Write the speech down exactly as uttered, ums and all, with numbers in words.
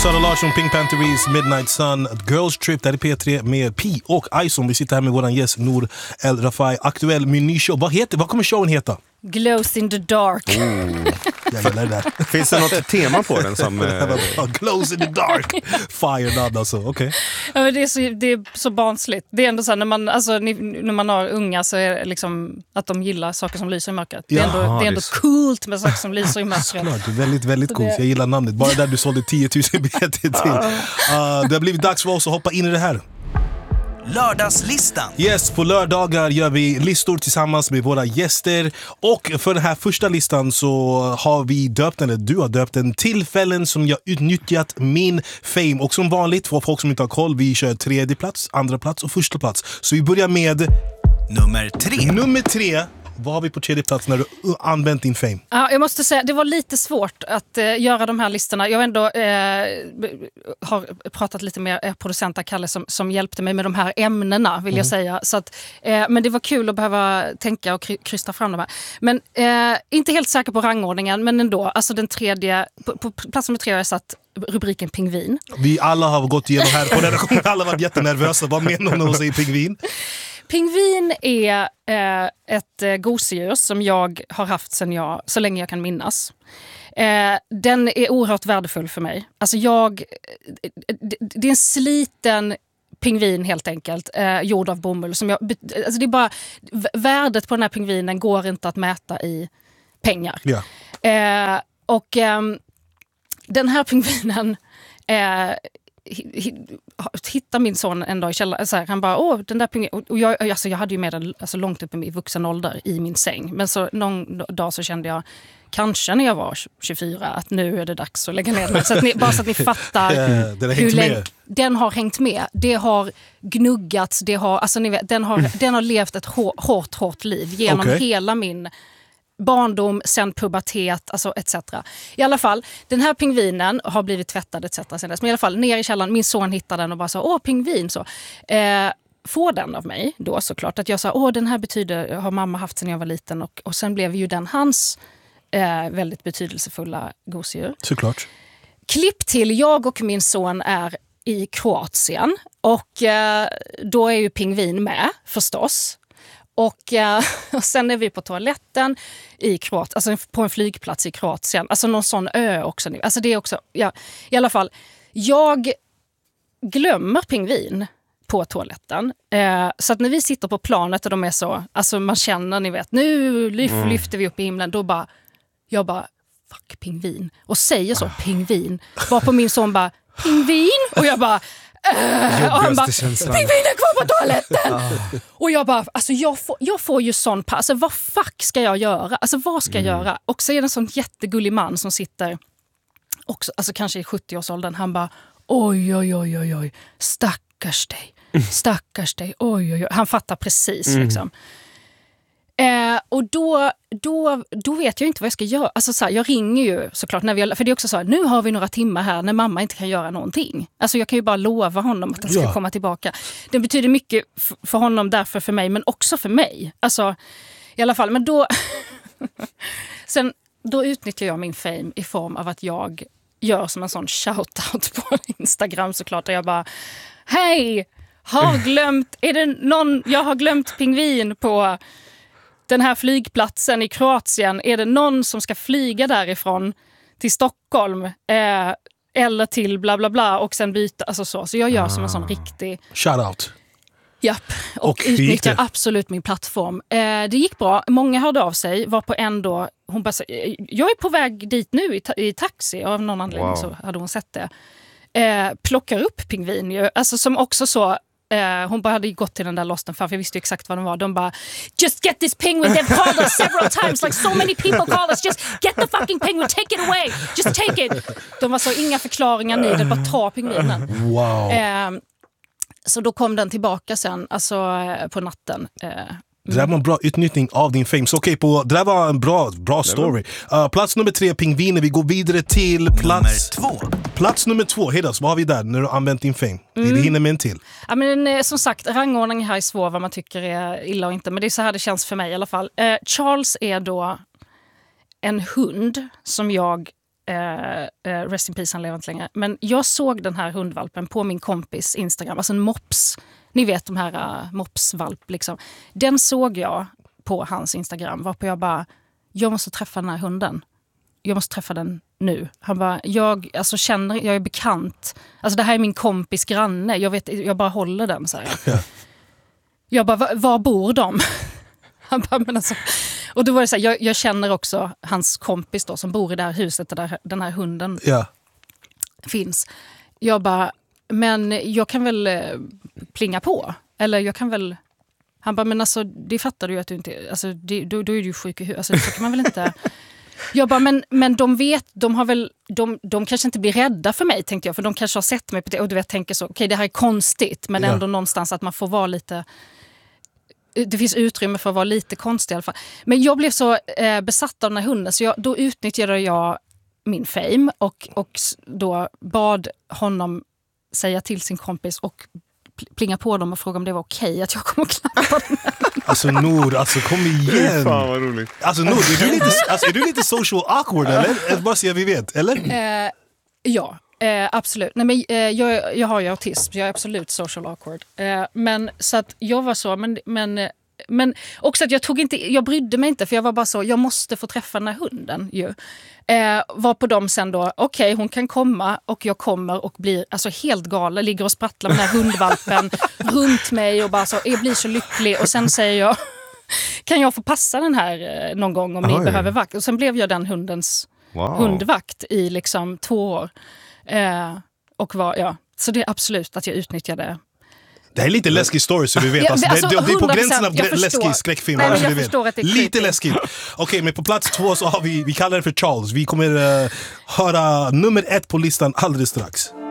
Sara Larsson, Pink Pantheries, Midnight Sun, Girls Trip, där är P tre med Pi och Ison. Vi sitter här med våran gäst Nour El Rafai. Aktuell med ny show. Vad, heter, vad kommer showen heta? Glows in the dark. Oh, jag gillar det där. Finns det något tema på den som... Eh... Glows in the dark. Fire dad alltså, okej. Okay. Ja, det, är så, det är så barnsligt. Det är ändå så här, när man, alltså, när man har unga så är det liksom att de gillar saker som lyser i mörkret. Det är ändå, Jaha, det är ändå det är coolt med saker som lyser i mörkret. Såklart, det är väldigt, väldigt coolt. Jag gillar namnet. Bara där du sålde tio tusen biljetter till. Uh, det har blivit dags för oss att hoppa in i det här. Lördagslistan. Yes, på lördagar gör vi listor tillsammans med våra gäster. Och för den här första listan så har vi döpt den, eller du har döpt den, tillfällen som jag utnyttjat min fame. Och som vanligt, för folk som inte har koll, vi kör tredje plats, andra plats och första plats. Så vi börjar med nummer tre. Nummer tre. Vad har vi på tredje plats när du använt din fame? Ja, jag måste säga, det var lite svårt att eh, göra de här listorna. Jag har ändå eh, har pratat lite med eh, producenten Kalle som, som hjälpte mig med de här ämnena, vill mm. jag säga. Så att, eh, men det var kul att behöva tänka och kry- krysta fram de här. Men eh, inte helt säker på rangordningen, men ändå. Alltså den tredje, på, på plats nummer tre har jag satt rubriken pingvin. Vi alla har gått igenom här på redaktionen. Alla har varit jättenervösa. Vad menar hon när hon säger pingvin? Pingvin är eh, ett eh, gosedjur som jag har haft sedan jag, så länge jag kan minnas. Eh, den är oerhört värdefull för mig. Alltså jag, det, det är en sliten pingvin helt enkelt, eh, gjord av bomull. Som jag, alltså det är bara, värdet på den här pingvinen går inte att mäta i pengar. Ja. Eh, och eh, den här pingvinen... Eh, hittar min son en dag i källaren, så här, han bara, åh, den där pingvinen, och jag, alltså, jag hade ju med den alltså, långt upp i vuxen ålder i min säng, men så någon dag så kände jag, kanske när jag var tjugofyra, att nu är det dags att lägga ner den, så att ni, bara så att ni fattar den har hur länge med. Den har hängt med, det har gnuggats, det har, alltså, ni vet, den, har, den har levt ett hår, hårt, hårt liv genom okay. hela min barndom, sen pubertet, alltså et cetera. I alla fall, den här pingvinen har blivit tvättad et cetera sen dess. Men i alla fall, ner i källaren, min son hittade den och bara sa, åh, pingvin, så. Eh, får den av mig då såklart. Att jag sa, åh, den här betyder, har mamma haft sen jag var liten. Och, och sen blev ju den hans eh, väldigt betydelsefulla gosedjur. Såklart. Klipp till, jag och min son är i Kroatien. Och eh, då är ju pingvin med, förstås. Och, eh, och sen är vi på toaletten i Kroatien, alltså på en flygplats i Kroatien. Alltså någon sån ö också. Alltså det är också, ja, i alla fall. Jag glömmer pingvin på toaletten. Eh, så att när vi sitter på planet och de är så, alltså man känner, ni vet, nu lyf, mm. lyfter vi upp i himlen. Då bara, jag bara, fuck pingvin. Och säger så, pingvin. Var på min son bara, pingvin? Och jag bara, Uh, och han bara, pingvinen är kvar på toaletten. ah. Och jag bara, alltså jag får, jag får ju sån pass. Alltså vad fuck ska jag göra? Alltså vad ska jag mm. göra? Och så är det en sån jättegullig man som sitter också, alltså kanske i sjuttio-årsåldern. Han bara, oj oj oj oj oj, stackars dig. Stackars dig, oj oj oj. Han fattar precis mm. liksom. Eh, och då, då, då vet jag inte vad jag ska göra. Alltså så här, jag ringer ju såklart när vi, för det är också så här, nu har vi några timmar här när mamma inte kan göra någonting. Alltså jag kan ju bara lova honom att han ska ja. komma tillbaka. Det betyder mycket f- för honom, därför för mig, men också för mig. Alltså i alla fall, men då sen då utnyttjar jag min fame i form av att jag gör som en sån shoutout på Instagram såklart, där jag bara, hej, har glömt, är det någon, jag har glömt pingvin på den här flygplatsen i Kroatien. Är det någon som ska flyga därifrån till Stockholm eh, eller till bla bla bla och sen byta, alltså så. Så jag gör ah. som en sån riktig shoutout. Japp, och, och utnyttjar absolut min plattform. Eh, det gick bra. Många hörde av sig, var på en då, hon bara, jag är på väg dit nu i, ta- i taxi, av någon anledning wow. så hade hon sett det. Eh, plockar upp pingvin ju, alltså som också så. Uh, hon bara hade gått till den där losten för jag visste ju exakt vad de var. De bara, just get this penguin, they've called us several times, like so many people call us, just get the fucking penguin, take it away, just take it. De var så, inga förklaringar ni, det bara ta pingvinen. Wow. Uh, så då kom den tillbaka sen, alltså uh, på natten. Uh, Det där var en bra utnyttning av din fame. Så okej, okay, det där var en bra, bra story. Uh, plats nummer tre, pingviner. Vi går vidare till plats nummer två. Plats nummer två, Hedas, vad har vi där när du har använt din fame? Mm. Vi hinner med en till. Ja, men, som sagt, rangordningen här är svår, vad man tycker är illa och inte. Men det är så här det känns för mig i alla fall. Uh, Charles är då en hund som jag eh, rest in peace, han lever inte längre. Men jag såg den här hundvalpen på min kompis Instagram, alltså en mops. Ni vet de här uh, mopsvalp liksom. Den såg jag på hans Instagram, varpå jag bara, jag måste träffa den här hunden. Jag måste träffa den nu. Han bara, jag alltså, känner, jag är bekant. Alltså det här är min kompis granne. Jag, vet, jag bara håller den så här. Ja. Jag bara, var, var bor de? Han bara, men alltså. Och då var det så här, jag, jag känner också hans kompis då som bor i det här huset där den här hunden Ja. finns. Jag bara, men jag kan väl eh, plinga på. Eller jag kan väl... Han bara, men alltså det fattar du ju att du inte... Alltså det, då, då är du ju sjuk i huvudet. Alltså det kan man väl inte... Jag bara, men, men de vet, de har väl, de, de kanske inte blir rädda för mig, tänkte jag. För de kanske har sett mig på det och du vet, tänker så, okej okay, det här är konstigt. Men ja. ändå någonstans att man får vara lite... Det finns utrymme för att vara lite konstig i alla fall. Men jag blev så eh, besatt av den här hunden så jag, då utnyttjade jag min fame och, och då bad honom säga till sin kompis och plinga på dem och fråga om det var okej att jag kom och klappa den. Alltså Nour, alltså kom igen. Fan vad roligt. Alltså Nour, är du lite, alltså, är du lite social awkward eller? Jag bara säga vi vet, eller? Eh, ja, eh, absolut. Nej, men, eh, jag, jag har ju autism, jag är absolut social awkward. Eh, men så att jag var så, men, men, men också att jag tog inte, jag brydde mig inte för jag var bara så, jag måste få träffa den här hunden ju. Eh, var på dem sen då, okej okay, hon kan komma och jag kommer och blir alltså helt galen, ligger och sprattlar med den här hundvalpen runt mig och bara så, jag blir så lycklig och sen säger jag, kan jag få passa den här eh, någon gång om Oj. ni behöver vakt? Och sen blev jag den hundens Wow. hundvakt i liksom två år. Eh, och var, ja, så det är absolut att jag utnyttjade. Det här är lite läskig story så du vet. Ja, Alltså, alltså, det, det, det är på gränsen av jag grä- läskig skräckfilm. Nej, men Alltså, jag du vet. förstår att det är Lite creepy. läskigt. Okej, okay, men på plats två så har vi, vi kallar det för Charles. Vi kommer uh, höra nummer ett på listan alldeles strax.